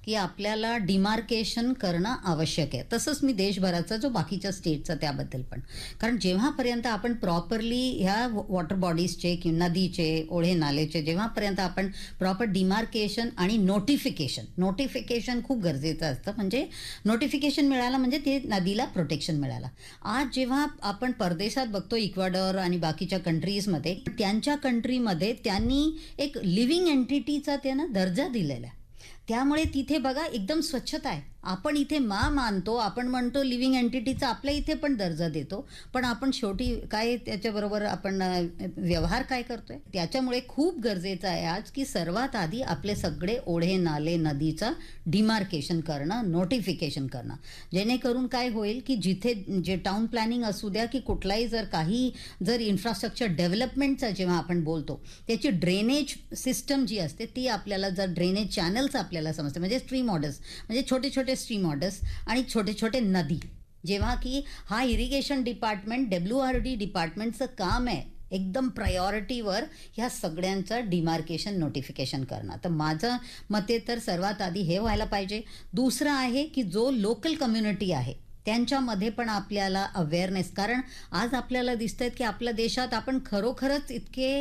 की आपल्याला डिमार्केशन करणं आवश्यक आहे. तसंच मी देशभराचा जो बाकीच्या स्टेटचा त्याबद्दल पण. कारण जेव्हापर्यंत आपण प्रॉपरली ह्या वॉटर बॉडीजचे किंवा नदीचे, ओढे नालेचे जेव्हापर्यंत आपण प्रॉपर डिमार्केशन आणि नोटिफिकेशन खूप गरजेचं असतं. म्हणजे नोटिफिकेशन मिळालं म्हणजे ते नदीला प्रोटेक्शन मिळालं. आज जेव्हा आपण परदेशात बघतो इक्वाडोर आणि बाकीच्या कंट्रीजमध्ये, त्यांच्या कंट्रीमध्ये त्यांनी एक लिव्हिंग एंटिटीचा त्यांना दर्जा दिलेला आहे. त्यामुळे तिथे बघा एकदम स्वच्छता आहे. आपण इथे मानतो, आपण म्हणतो लिव्हिंग एंटिटीचा आपल्या इथे पण दर्जा देतो, पण आपण शेवटी काय त्याच्याबरोबर आपण व्यवहार काय करतोय. त्याच्यामुळे खूप गरजेचं आहे आज की सर्वात आधी आपले सगळे ओढे नाले नदीचा डिमार्केशन करणं, नोटिफिकेशन करणं, जेणेकरून काय होईल की जिथे जे टाउन प्लॅनिंग असू द्या की कुठलाही जर इन्फ्रास्ट्रक्चर डेव्हलपमेंटचा जेव्हा आपण बोलतो त्याची ड्रेनेज सिस्टम जी असते ती आपल्याला जर ड्रेनेज चॅनल्स आपल्याला समजते, म्हणजे स्ट्रीम ऑर्डर्स, म्हणजे छोटे छोटे स्ट्रीम ऑर्डर्स आणि छोटे छोटे नदी, जेव्हा की हा इरिगेशन डिपार्टमेंट WRD डिपार्टमेंटचं काम आहे एकदम प्रायोरिटीवर ह्या सगळ्यांचं डिमार्केशन नोटिफिकेशन करणं. तर माझं मते तर सर्वात आधी हे व्हायला पाहिजे. दुसरं आहे की जो लोकल कम्युनिटी आहे त्यांच्यामध्ये पण आपल्याला अवेअरनेस, कारण आज आपल्याला दिसतंय की आपल्या देशात आपण खरोखरच इतके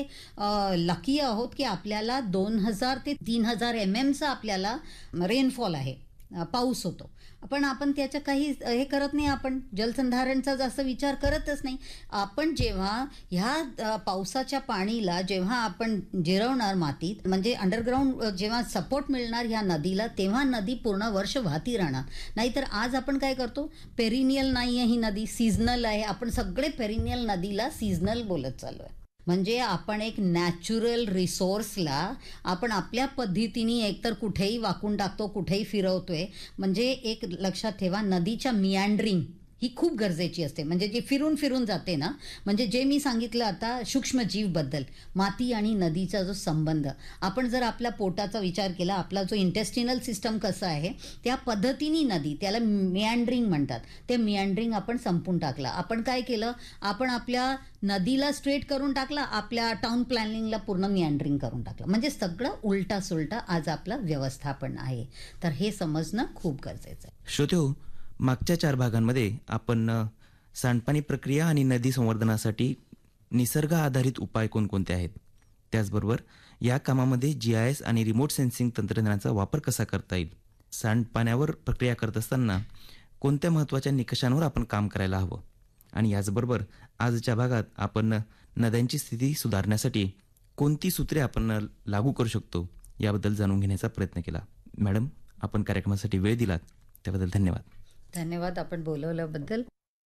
लकी आहोत की आपल्याला 2000 ते 3000 MMचा आपल्याला रेनफॉल आहे, पाऊस होतो. पण आपण त्याचं काही हे करत नाही, आपण जलसंधारणचा जास्त विचार करतच नाही. आपण जेव्हा ह्या पावसाच्या पाणीला जेव्हा आपण जिरवणार मातीत, म्हणजे अंडरग्राऊंड जेव्हा सपोर्ट मिळणार ह्या नदीला, तेव्हा नदी पूर्ण वर्ष वाहती राहणार. नाहीतर आज आपण काय करतो, पेरिनियल नाही आहे ही नदी, सीझनल आहे. आपण सगळे पेरिनियल नदीला सीझनल बोलत चालू आहे. म्हणजे आपण एक नॅचरल रिसोर्सला आपण आपल्या पद्धतीने एकतर कुठेही वाकून टाकतो, कुठेही फिरवतोय. म्हणजे एक लक्षात ठेवा, नदीच्या मियांड्रिंग ही खूप गरजेची असते. म्हणजे जे फिरून फिरून जाते ना, म्हणजे जे मी सांगितलं आता सूक्ष्मजीवबद्दल, माती आणि नदीचा जो संबंध, आपण जर आपल्या पोटाचा विचार केला, आपला जो इंटेस्टिनल सिस्टम कसं आहे त्या पद्धतीने नदी, त्याला मियांड्रिंग म्हणतात, ते मियांड्रिंग आपण संपून टाकलं. आपण काय केलं, आपण आपल्या नदीला स्ट्रेट करून टाकला, आपल्या टाउन प्लॅनिंगला पूर्ण मियांड्रिंग करून टाकलं. म्हणजे सगळं उलटा सुलटा आज आपलं व्यवस्थापन आहे. तर हे समजणं खूप गरजेचं आहे. श्रोतेहो, मागच्या 4 भागांमध्ये आपण सांडपाणी प्रक्रिया आणि नदी संवर्धनासाठी निसर्ग आधारित उपाय कोणकोणते आहेत, त्याचबरोबर या कामामध्ये GIS आणि रिमोट सेन्सिंग तंत्रज्ञानाचा वापर कसा करता येईल, सांडपाण्यावर प्रक्रिया करत असताना कोणत्या महत्त्वाच्या निकषांवर आपण काम करायला हवं, आणि याचबरोबर आजच्या भागात आपण नद्यांची स्थिती सुधारण्यासाठी कोणती सूत्रे आपण लागू करू शकतो याबद्दल जाणून घेण्याचा प्रयत्न केला. मॅडम, आपण कार्यक्रमासाठी वेळ दिलात त्याबद्दल धन्यवाद. धन्यवाद आपण बोलवल्याबद्दल.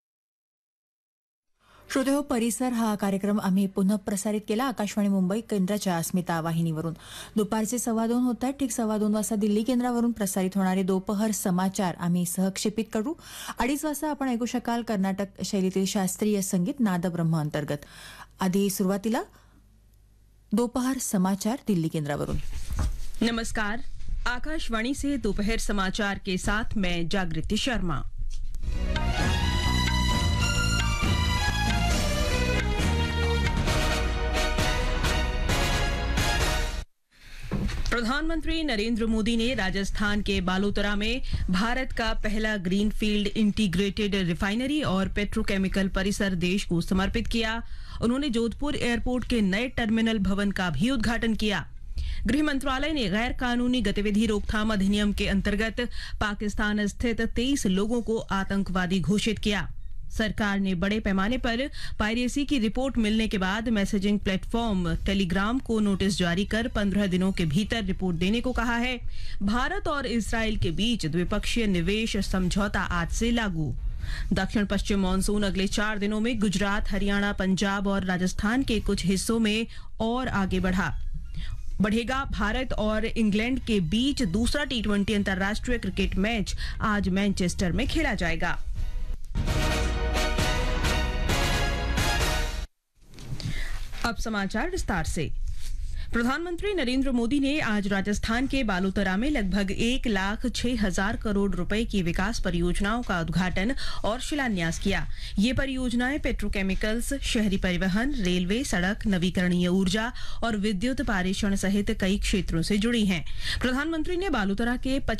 श्रोतेहो, परिसर हा कार्यक्रम आम्ही पुनः प्रसारित केला आकाशवाणी मुंबई केंद्राच्या अस्मिता वाहिनीवरून. दुपारचे 2:15 होत आहेत. ठीक 2:15 वाजता दिल्ली केंद्रावरून प्रसारित होणारे दोपहर समाचार आम्ही सहक्षेपित करू. 2:30 वाजता आपण ऐकू शकाल कर्नाटक शैलीतील शास्त्रीय संगीत नादब्रह्म अंतर्गत. आधी सुरुवातीला दोपहर समाचार दिल्ली केंद्रावरून. नमस्कार, आकाशवाणी से दोपहर समाचार के साथ मैं जागृति शर्मा. प्रधानमंत्री नरेंद्र मोदी ने राजस्थान के बालोतरा में भारत का पहला ग्रीनफील्ड इंटीग्रेटेड रिफाइनरी और पेट्रोकेमिकल परिसर देश को समर्पित किया. उन्होंने जोधपुर एयरपोर्ट के नए टर्मिनल भवन का भी उद्घाटन किया. गृह मंत्रालय ने गैर कानूनी गतिविधि रोकथाम अधिनियम के अंतर्गत पाकिस्तान स्थित 23 लोगों को आतंकवादी घोषित किया. सरकार ने बड़े पैमाने पर पायरेसी की रिपोर्ट मिलने के बाद मैसेजिंग प्लेटफॉर्म टेलीग्राम को नोटिस जारी कर 15 दिनों के भीतर रिपोर्ट देने को कहा है. भारत और इजरायल के बीच द्विपक्षीय निवेश समझौता आज से लागू. दक्षिण पश्चिम मानसून अगले 4 दिनों में गुजरात, हरियाणा, पंजाब और राजस्थान के कुछ हिस्सों में और आगे बढ़ेगा. भारत और इंग्लैंड के बीच दूसरा T20 अंतर्राष्ट्रीय क्रिकेट मैच आज मैनचेस्टर में खेला जाएगा. अब समाचार विस्तार से. प्रधानमंत्री नरेंद्र मोदी ने आज राजस्थान के बालोतरा में लगभग 1,06,000 करोड़ रुपए की विकास परियोजनाओं का उद्घाटन और शिलान्यास किया. ये परियोजनाएं पेट्रोकेमिकल्स, शहरी परिवहन, रेलवे, सड़क, नवीकरणीय ऊर्जा और विद्युत पारेषण सहित कई क्षेत्रों से जुड़ी हैं. प्रधानमंत्री ने बालोतरा के